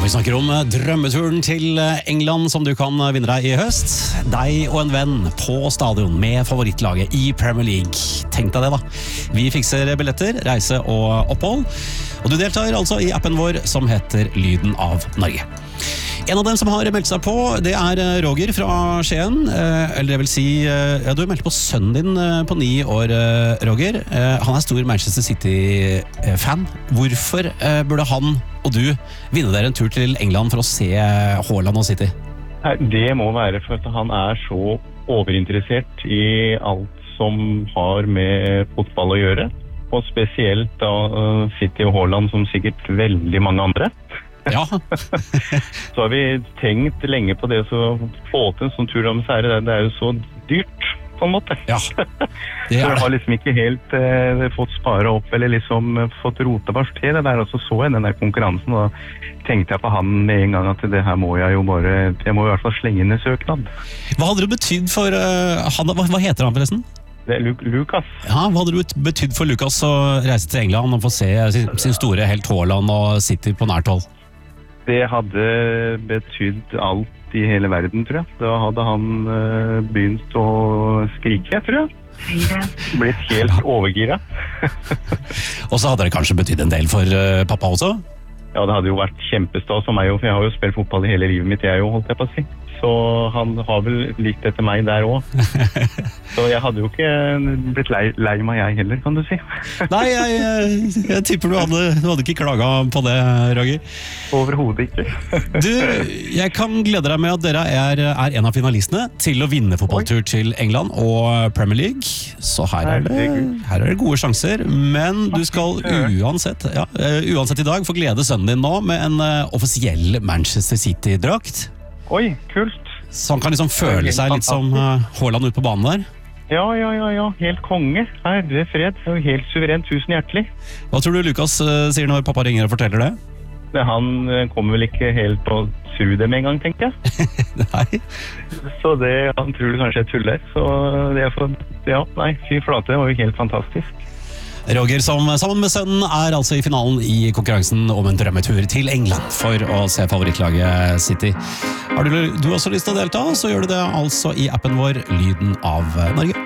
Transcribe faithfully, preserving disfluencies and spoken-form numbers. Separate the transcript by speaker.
Speaker 1: Vi snakker om drømmeturen til England som du kan vinne deg i høst. Deg og en venn på stadion med favorittlaget i Premier League. Tenk deg det da. Vi fikser billetter, reise og opphold. Og du deltar altså i appen vår som heter Lyden av Norge. En av dem som har meldt seg på, det er Roger fra Skien. Eller det vil si, ja, du har meldt på sønnen din på ni år, Roger. Han er stor Manchester City-fan. Hvorfor burde han og du vinne dere en tur til England for å se Haaland og City?
Speaker 2: Det må være for at han er så overinteressert i alt som har med fotball å gjøre. Og spesielt da City og Haaland som sikkert veldig mange andre.
Speaker 1: Ja.
Speaker 2: Så har vi tenkt lenge på det, så få til en sånn tur om seg, det er jo så dyrt på en måte.
Speaker 1: Ja, det
Speaker 2: er det. Så jeg har liksom ikke helt eh, fått spare opp, eller liksom fått rote bort til det der, og så så jeg den der konkurransen, og tenkte jeg på han med en gang at det her må jeg jo bare, jeg må i hvert fall slenge inn en søknad.
Speaker 1: Hva hadde det betydd for uh, han, hva, hva heter han forresten?
Speaker 2: Det er Lu Lukas.
Speaker 1: Ja, hva hadde det betydd for Lukas å reise til England og få se sin, sin store helt Haaland og City på nært hold?
Speaker 2: Det hadde betydd alt i hele verden, tror jeg. Da hadde han uh, begynt å skrike, tror jeg. Blitt helt overgira.
Speaker 1: Og så hadde det kanskje betydd en del for uh, pappa også?
Speaker 2: Ja, det hadde jo vært kjempestas for meg, for jeg har jo spilt fotball i hele livet mitt, jeg jo, holdt jeg på å si. Så han har vel likt etter meg der også. Så jeg hadde jo ikke blitt lei, lei meg jeg heller, kan du si.
Speaker 1: Nei, jeg, jeg, jeg tipper du hadde, du hadde ikke klaget på det, Roger.
Speaker 2: Overhodet ikke.
Speaker 1: Du, jeg kan glede deg med at dere er, er en av finalistene til å vinne fotballtur til England og Premier League. Så her er det, her er det gode sjanser, men du skal uansett, ja, uansett i dag få glede sønnen din nå med en uh, offisiell Manchester City-drakt.
Speaker 2: Oi, kult.
Speaker 1: Så han kan liksom føle seg litt som uh, Haaland ut på banen der.
Speaker 2: Ja, ja, ja, ja. Helt konge. Nei, det er fred. Det er jo helt suverent. Tusen hjertelig.
Speaker 1: Hva tror du Lukas uh, sier når pappa ringer og forteller det?
Speaker 2: det han uh, kommer vel ikke helt på å tro det med en gang, tenker jeg.
Speaker 1: Nei.
Speaker 2: Så det, han tror det kanskje er tuller. Så det er for, ja, nei, fy flate, det var jo helt fantastisk.
Speaker 1: Roger som sammen med sønnen er altså i finalen i konkurransen om en drømmetur til England for å se favorittlaget City. Har du, du også lyst til å delta, så gjør du det altså i appen vår Lyden av Norge.